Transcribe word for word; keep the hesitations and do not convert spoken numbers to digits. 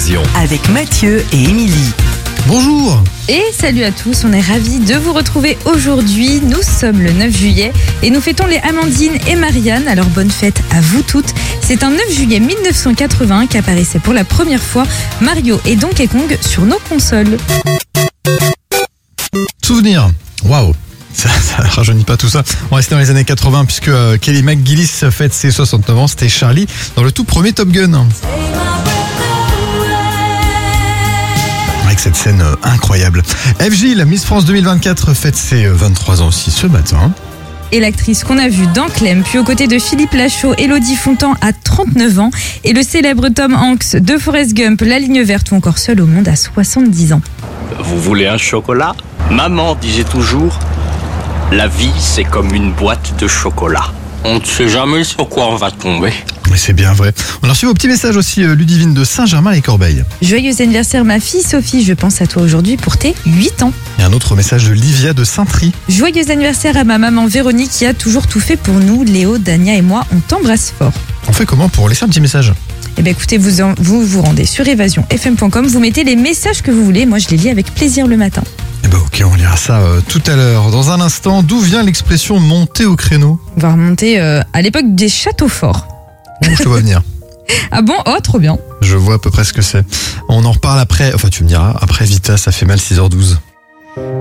Évasion. Avec Mathieu et Émilie. Bonjour. Et salut à tous, on est ravis de vous retrouver aujourd'hui. Nous sommes le neuf juillet et nous fêtons les Amandine et Marianne. Alors bonne fête à vous toutes. C'est un neuf juillet mille neuf cent quatre-vingt-un qu'apparaissait pour la première fois Mario et Donkey Kong sur nos consoles. Souvenir. Waouh. Ça, ça rajeunit pas tout ça. On restait dans les années quatre-vingts puisque euh, Kelly McGillis fête ses soixante-neuf ans. C'était Charlie dans le tout premier Top Gun. Avec cette scène euh, incroyable. F J, la Miss France deux mille vingt-quatre, fête ses euh, vingt-trois ans aussi ce matin. Et l'actrice qu'on a vue dans Clem, puis aux côtés de Philippe Lachaud, Élodie Fontan à trente-neuf ans, et le célèbre Tom Hanks de Forrest Gump, La Ligne Verte ou encore Seul au monde à soixante-dix ans. Vous voulez un chocolat ? Maman disait toujours, la vie c'est comme une boîte de chocolat. On ne sait jamais sur quoi on va tomber. Mais c'est bien vrai. On a reçu vos petits messages aussi, euh, Ludivine de Saint-Germain-les-Corbeilles. Joyeux anniversaire ma fille Sophie, je pense à toi aujourd'hui pour tes huit ans. Et un autre message de Livia de Saint-Try. Joyeux anniversaire à ma maman Véronique qui a toujours tout fait pour nous. Léo, Dania et moi, on t'embrasse fort. On fait comment pour laisser un petit message ? Eh bien écoutez, vous, en, vous vous rendez sur évasion f m point com, vous mettez les messages que vous voulez, moi je les lis avec plaisir le matin. Eh ben ok, on lira ça euh, tout à l'heure. Dans un instant, d'où vient l'expression monter au créneau ? On va remonter euh, à l'époque des châteaux forts. Bon, je te vois venir. Ah bon ? Oh, trop bien. Je vois à peu près ce que c'est. On en reparle après, enfin tu me diras, après Vita, ça fait mal six heures douze.